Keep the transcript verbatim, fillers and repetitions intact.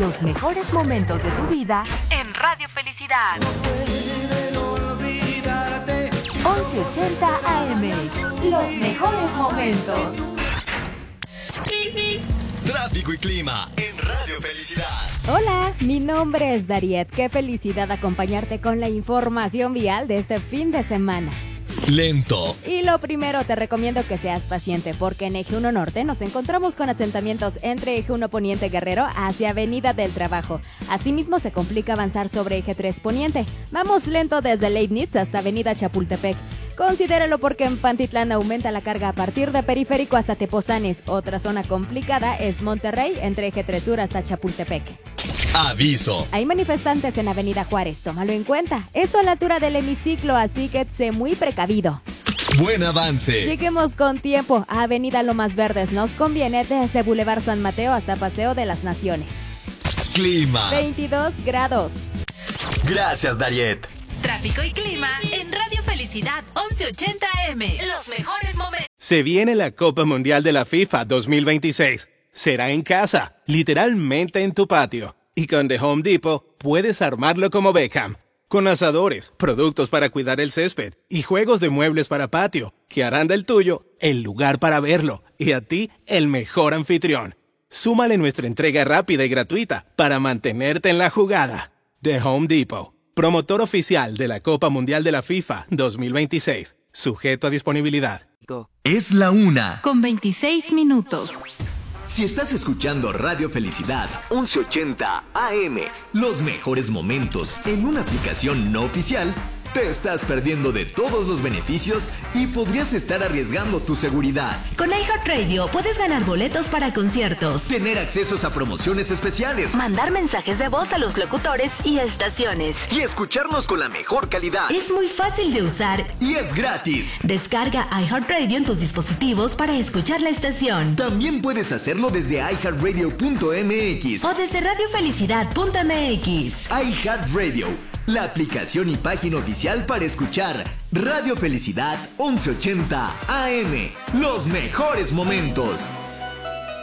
Los mejores momentos de tu vida en Radio Felicidad. once ochenta A M. Los mejores momentos. Tráfico y clima en Radio Felicidad. Hola, mi nombre es Dariet. Qué felicidad acompañarte con la información vial de este fin de semana. Lento. Y lo primero, te recomiendo que seas paciente porque en Eje uno Norte nos encontramos con asentamientos entre Eje uno Poniente Guerrero hacia Avenida del Trabajo. Asimismo, se complica avanzar sobre Eje tres Poniente. Vamos lento desde Leibniz hasta Avenida Chapultepec. Considéralo porque en Pantitlán aumenta la carga a partir de Periférico hasta Tepozanes. Otra zona complicada es Monterrey, entre Eje tres Sur hasta Chapultepec. Aviso. Hay manifestantes en Avenida Juárez, tómalo en cuenta. Esto a la altura del hemiciclo, así que sé muy precavido. Buen avance. Lleguemos con tiempo a Avenida Lomas Verdes. Nos conviene desde Boulevard San Mateo hasta Paseo de las Naciones. Clima. veintidós grados. Gracias, Dariet. Tráfico y clima en Radio Felicidad once ochenta A M. Los mejores momentos. Se viene la Copa Mundial de la FIFA dos mil veintiséis. Será en casa, literalmente en tu patio. Y con The Home Depot puedes armarlo como Beckham. Con asadores, productos para cuidar el césped y juegos de muebles para patio, que harán del tuyo el lugar para verlo y a ti el mejor anfitrión. Súmale nuestra entrega rápida y gratuita para mantenerte en la jugada. The Home Depot, promotor oficial de la Copa Mundial de la FIFA dos mil veintiséis. Sujeto a disponibilidad. Es la una. Con veintiséis minutos. Si estás escuchando Radio Felicidad once ochenta A M, los mejores momentos en una aplicación no oficial, te estás perdiendo de todos los beneficios y podrías estar arriesgando tu seguridad. Con iHeartRadio puedes ganar boletos para conciertos, Tener accesos a promociones especiales mandar mensajes de voz a los locutores y estaciones. y escucharnos con la mejor calidad. Es muy fácil de usar. Y es gratis. Descarga iHeartRadio en tus dispositivos para escuchar la estación. También puedes hacerlo desde i heart radio punto m x O desde radio felicidad punto m x. iHeartRadio, la aplicación y página oficial para escuchar Radio Felicidad once ochenta A M. Los mejores momentos.